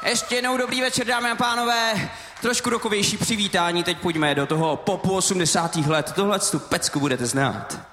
Ještě jednou dobrý večer, dámy a pánové. Trošku rokovější přivítání, teď pojďme do toho popu 80. let. Tohle tu pecku budete znát.